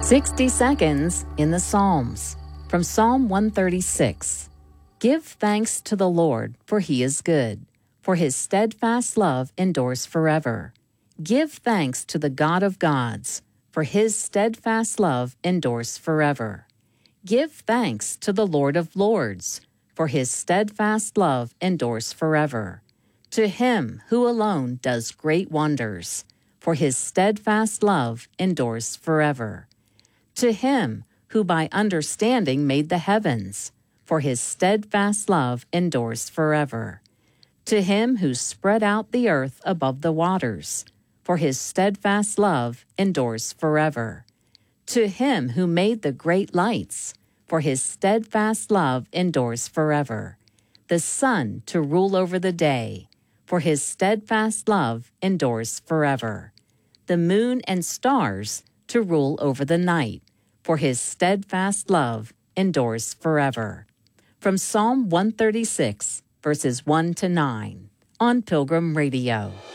60 Seconds in the Psalms. From Psalm 136. Give thanks to the Lord, for he is good, for his steadfast love endures forever. Give thanks to the God of gods, for his steadfast love endures forever. Give thanks to the Lord of lords, for his steadfast love endures forever. To him who alone does great wonders, for his steadfast love endures forever. To him who by understanding made the heavens, for his steadfast love endures forever. To him who spread out the earth above the waters, for his steadfast love endures forever. To him who made the great lights, for his steadfast love endures forever. The sun to rule over the day, for his steadfast love endures forever. The moon and stars to rule over the night, for his steadfast love endures forever. From Psalm 136, verses 1 to 9, on Pilgrim Radio.